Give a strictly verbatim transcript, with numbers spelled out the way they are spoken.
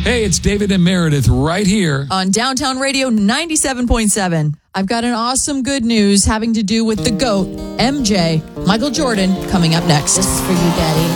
Hey, it's David and Meredith right here on Downtown Radio ninety-seven point seven. I've got an awesome good news having to do with the GOAT, M J, Michael Jordan, coming up next. This is for you, Daddy.